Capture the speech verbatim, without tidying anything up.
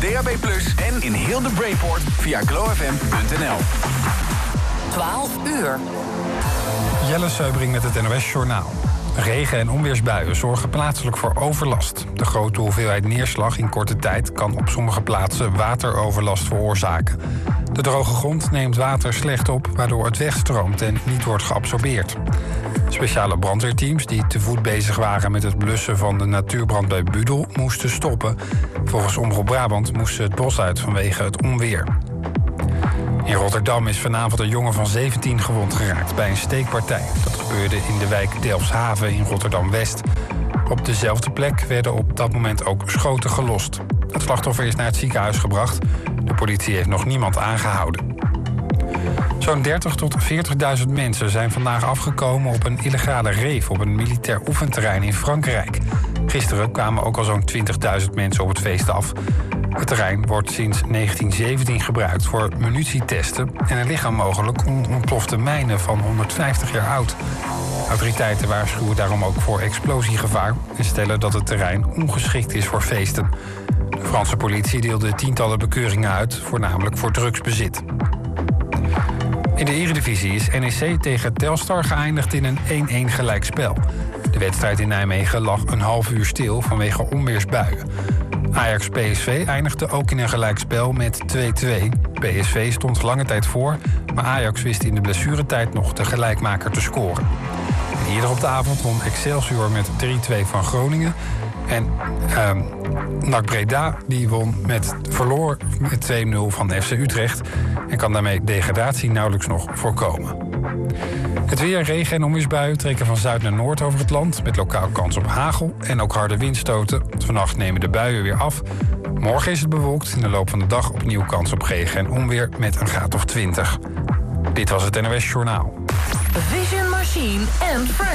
D A B plus, en in heel de Brainport via glow f m punt n l. twaalf uur. Jelle Seubring met het N O S-journaal. Regen- en onweersbuien zorgen plaatselijk voor overlast. De grote hoeveelheid neerslag in korte tijd kan op sommige plaatsen wateroverlast veroorzaken. De droge grond neemt water slecht op, waardoor het wegstroomt en niet wordt geabsorbeerd. Speciale brandweerteams die te voet bezig waren met het blussen van de natuurbrand bij Budel moesten stoppen. Volgens Omroep Brabant moesten ze het bos uit vanwege het onweer. In Rotterdam is vanavond een jongen van zeventien gewond geraakt bij een steekpartij. Dat gebeurde in de wijk Delfshaven in Rotterdam-West. Op dezelfde plek werden op dat moment ook schoten gelost. Het slachtoffer is naar het ziekenhuis gebracht. De politie heeft nog niemand aangehouden. Zo'n dertig tot veertigduizend mensen zijn vandaag afgekomen op een illegale rave op een militair oefenterrein in Frankrijk. Gisteren kwamen ook al zo'n twintigduizend mensen op het feest af. Het terrein wordt sinds negentien zeventien gebruikt voor munitietesten en er liggen mogelijk ontplofte mijnen van honderdvijftig jaar oud. Autoriteiten waarschuwen daarom ook voor explosiegevaar en stellen dat het terrein ongeschikt is voor feesten. De Franse politie deelde tientallen bekeuringen uit, voornamelijk voor drugsbezit. In de Eredivisie is N E C tegen Telstar geëindigd in een één-één gelijkspel. De wedstrijd in Nijmegen lag een half uur stil vanwege onweersbuien. Ajax-P S V eindigde ook in een gelijkspel met twee-twee. P S V stond lange tijd voor, maar Ajax wist in de blessuretijd nog de gelijkmaker te scoren. En eerder op de avond won Excelsior met drie-twee van Groningen. En uh, N A C Breda die won met, verloor met twee nul van F C Utrecht en kan daarmee degradatie nauwelijks nog voorkomen. Het weer, regen en onweersbuien trekken van zuid naar noord over het land, met lokaal kans op hagel en ook harde windstoten. Vannacht nemen de buien weer af. Morgen is het bewolkt, in de loop van de dag opnieuw kans op regen en onweer met een graad of twintig. Dit was het N O S Journaal. Vision Machine and Friends.